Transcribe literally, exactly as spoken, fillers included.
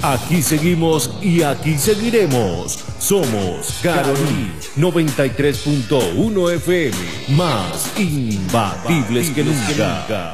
Aquí seguimos y aquí seguiremos. Somos Carolí noventa y tres punto uno F M, más imbatibles que nunca.